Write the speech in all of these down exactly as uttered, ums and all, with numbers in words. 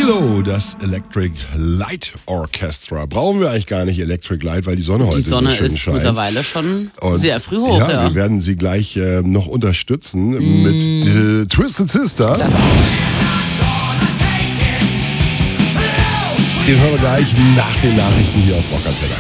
ELO, das Electric Light Orchestra. Brauchen wir eigentlich gar nicht Electric Light, weil die Sonne heute Die Sonne so schön ist scheint. mittlerweile schon Und sehr früh hoch. Ja, Ja, wir werden sie gleich äh, noch unterstützen mm. mit äh, Twisted Sister. Das Den hören wir gleich nach den Nachrichten hier auf Rockantenne.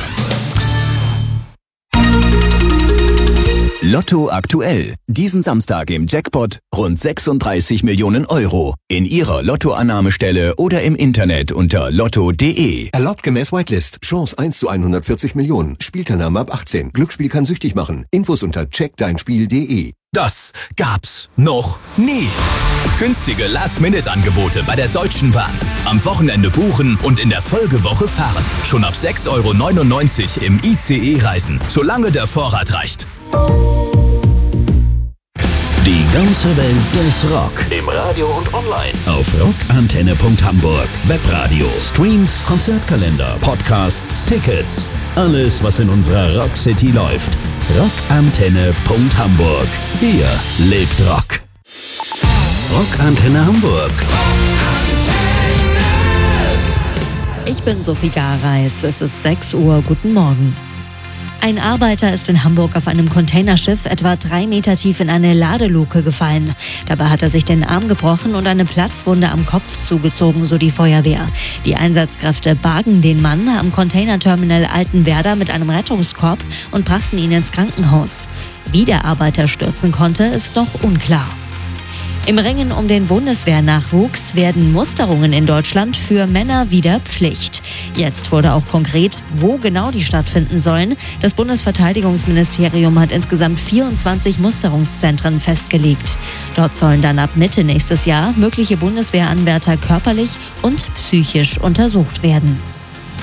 Lotto aktuell. Diesen Samstag im Jackpot rund sechsunddreißig Millionen Euro. In Ihrer Lottoannahmestelle oder im Internet unter lotto punkt de. Erlaubt gemäß Whitelist. Chance eins zu hundertvierzig Millionen. Spielteilnahme ab achtzehn. Glücksspiel kann süchtig machen. Infos unter check dein spiel punkt de. Das gab's noch nie. Günstige Last-Minute-Angebote bei der Deutschen Bahn. Am Wochenende buchen und in der Folgewoche fahren. Schon ab sechs Euro neunundneunzig im I C E-Reisen, solange der Vorrat reicht. Die ganze Welt des Rock. Im Radio und online. Auf rockantenne punkt hamburg. Webradio, Streams, Konzertkalender, Podcasts, Tickets. Alles, was in unserer Rock City läuft. rockantenne punkt hamburg. Hier lebt Rock. Rockantenne Hamburg. Ich bin Sophie Gareis. Es ist sechs Uhr. Guten Morgen. Ein Arbeiter ist in Hamburg auf einem Containerschiff etwa drei Meter tief in eine Ladeluke gefallen. Dabei hat er sich den Arm gebrochen und eine Platzwunde am Kopf zugezogen, so die Feuerwehr. Die Einsatzkräfte bargen den Mann am Containerterminal Altenwerder mit einem Rettungskorb und brachten ihn ins Krankenhaus. Wie der Arbeiter stürzen konnte, ist noch unklar. Im Ringen um den Bundeswehrnachwuchs werden Musterungen in Deutschland für Männer wieder Pflicht. Jetzt wurde auch konkret, wo genau die stattfinden sollen. Das Bundesverteidigungsministerium hat insgesamt vierundzwanzig Musterungszentren festgelegt. Dort sollen dann ab Mitte nächstes Jahr mögliche Bundeswehranwärter körperlich und psychisch untersucht werden.